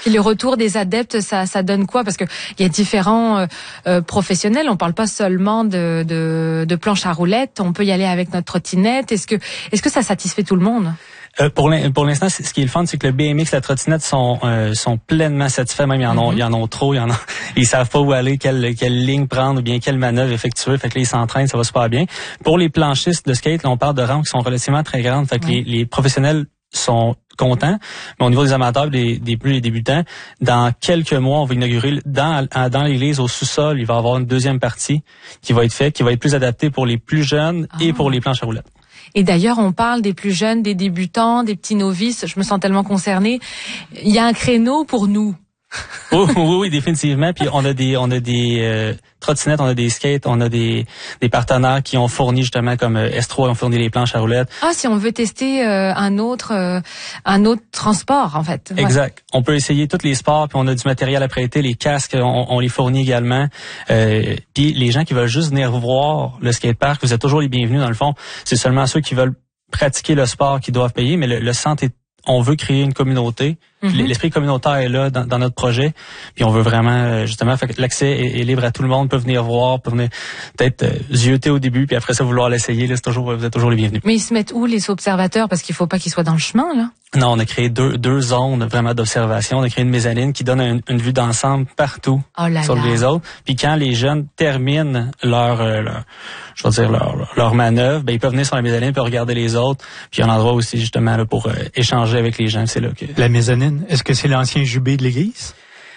Et le retour des adeptes, ça donne quoi? Parce que il y a différents professionnels. On parle pas seulement de planche à roulettes. On peut y aller avec notre trottinette. Est-ce que ça satisfait tout le monde? Pour l'instant, ce qui est le fun, c'est que le BMX, la trottinette sont pleinement satisfaits. Même ils en ont trop, ils savent pas où aller, quelle ligne prendre ou bien quelle manœuvre effectuer. Fait que là, ils s'entraînent, ça va super bien. Pour les planchistes de skate, là, on parle de rampes qui sont relativement très grandes. Fait que les professionnels sont contents. Mais au niveau des amateurs, des débutants, dans quelques mois, on va inaugurer dans l'église au sous-sol, il va y avoir une deuxième partie qui va être faite, qui va être plus adaptée pour les plus jeunes et pour les planches à roulettes. Et d'ailleurs, on parle des plus jeunes, des débutants, des petits novices. Je me sens tellement concernée. Il y a un créneau pour nous. Oui, définitivement. Puis on a des trottinettes, on a des skates, on a des partenaires qui ont fourni justement comme S3 ont fourni les planches à roulettes. Ah, si on veut tester un autre transport en fait. Ouais. Exact. On peut essayer tous les sports, puis on a du matériel à prêter, les casques, on les fournit également. Puis les gens qui veulent juste venir voir le skatepark, vous êtes toujours les bienvenus dans le fond. C'est seulement ceux qui veulent pratiquer le sport qui doivent payer, mais le centre on veut créer une communauté. L'esprit communautaire est là dans notre projet. Puis on veut vraiment, justement, fait que l'accès est libre à tout le monde, peut venir voir, peut venir peut-être zioter au début, puis après ça vouloir l'essayer. Là, vous êtes toujours les bienvenus. Mais ils se mettent où les observateurs? Parce qu'il faut pas qu'ils soient dans le chemin, là. Non, on a créé deux zones vraiment d'observation. On a créé une mezzanine qui donne une vue d'ensemble partout sur les autres. Puis quand les jeunes terminent leur manœuvre, ben ils peuvent venir sur la mezzanine pour regarder les autres. Puis il y a un endroit aussi justement là pour échanger avec les gens. C'est là que la mezzanine. Est-ce que c'est l'ancien jubé de l'église?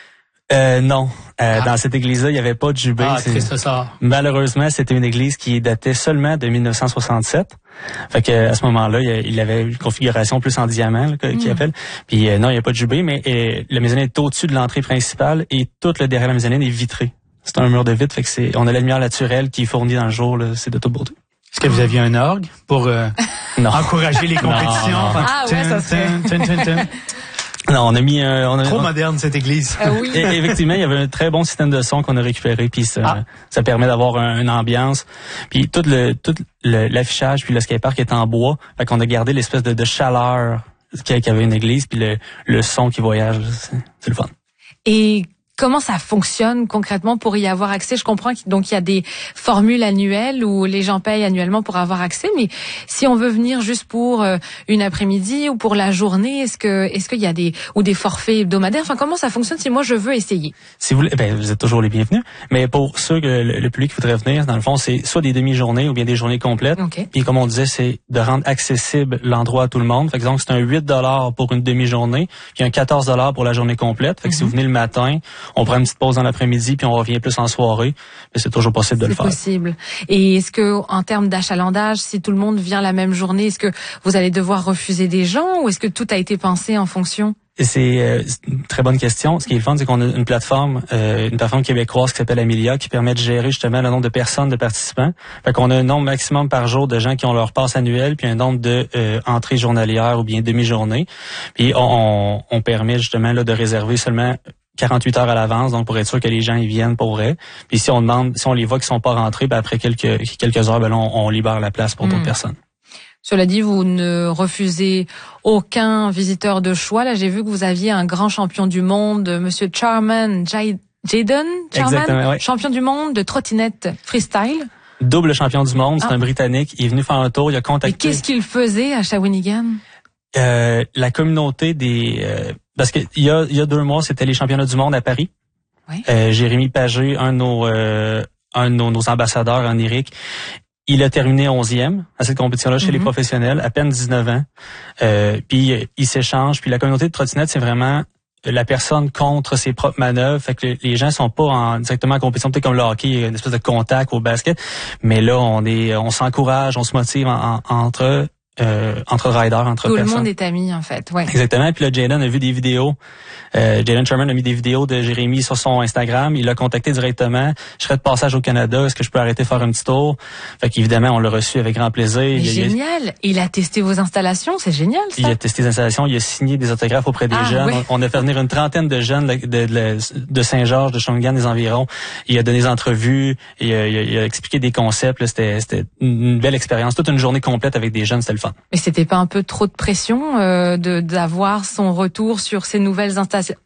Non. Dans cette église-là, il n'y avait pas de jubé. Malheureusement, c'était une église qui datait seulement de 1967. Fait que à ce moment-là, il avait une configuration plus en diamant, qu'il appelle. Puis non, il n'y a pas de jubé, mais la mezzanine est au-dessus de l'entrée principale et tout le derrière la mezzanine est vitré. C'est un mur de vitre, fait que on a la lumière naturelle qui est fournie dans le jour, là, c'est de toute beauté. Est-ce que vous aviez un orgue pour encourager les compétitions? Non. Ah ouais, ça serait... Non, on a mis trop moderne cette église. Oui. Et effectivement, il y avait un très bon système de son qu'on a récupéré, puis ça permet d'avoir une ambiance. Puis tout l'affichage puis le skatepark est en bois, fait qu'on a gardé l'espèce de chaleur qu'il y avait une église, puis le son qui voyage, c'est le fun. Et comment ça fonctionne concrètement pour y avoir accès? Je comprends qu'il y a des formules annuelles où les gens payent annuellement pour avoir accès, mais si on veut venir juste pour une après-midi ou pour la journée, est-ce qu'il y a des forfaits hebdomadaires? Enfin, comment ça fonctionne si moi je veux essayer? Si vous voulez, vous êtes toujours les bienvenus. Mais pour ceux que le public voudrait venir, dans le fond, c'est soit des demi-journées ou bien des journées complètes. Okay. Puis comme on disait, c'est de rendre accessible l'endroit à tout le monde. Fait que donc c'est un 8$ pour une demi-journée, puis un 14$ pour la journée complète. Fait que si vous venez le matin, on prend une petite pause dans l'après-midi puis on revient plus en soirée, mais c'est toujours possible de le faire. C'est possible. Et est-ce que en termes d'achalandage, si tout le monde vient la même journée, est-ce que vous allez devoir refuser des gens ou est-ce que tout a été pensé en fonction? C'est une très bonne question. Ce qui est le fun, c'est qu'on a une plateforme québécoise qui s'appelle Amelia qui permet de gérer justement le nombre de personnes, de participants. Fait qu'on a un nombre maximum par jour de gens qui ont leur passe annuelle, puis un nombre de entrées journalières ou bien demi-journées. Puis on permet justement là de réserver seulement 48 heures à l'avance, donc pour être sûr que les gens y viennent pour vrai. Puis si on les voit qu'ils sont pas rentrés, après quelques heures, là, on libère la place pour d'autres personnes. Cela dit, vous ne refusez aucun visiteur de choix. Là, j'ai vu que vous aviez un grand champion du monde, Monsieur Jaden Charman, ouais. Champion du monde de trottinette freestyle. Double champion du monde, c'est un Britannique. Il est venu faire un tour, il a contacté. Et qu'est-ce qu'il faisait à Shawinigan? La communauté parce que il y a 2 mois, c'était les championnats du monde à Paris. Oui. Jérémy Pagé, un de nos ambassadeurs en Éric, il a terminé 11e à cette compétition-là chez les professionnels, à peine 19 ans. Puis il s'échange. Puis la communauté de trottinette, c'est vraiment la personne contre ses propres manœuvres. Fait que les gens sont pas directement en compétition, peut-être comme le hockey, une espèce de contact au basket. Mais là, on s'encourage, on se motive entre riders, entre tout personnes. Tout le monde est ami, en fait. Ouais. Exactement. Puis là, Jaden a vu des vidéos. Jaden Sherman a mis des vidéos de Jérémy sur son Instagram. Il l'a contacté directement. Je serais de passage au Canada. Est-ce que je peux arrêter de faire un petit tour? Fait qu'évidemment, on l'a reçu avec grand plaisir. Génial. Il a testé vos installations. C'est génial, ça. Il a testé les installations. Il a signé des autographes auprès des jeunes. Ouais. On a fait venir une trentaine de jeunes de Saint-Georges, de Shawinigan, des environs. Il a donné des entrevues. Il a expliqué des concepts. Là, c'était une belle expérience. Toute une journée complète avec des jeunes. C'était le fun. Mais c'était pas un peu trop de pression d'avoir son retour sur ces nouvelles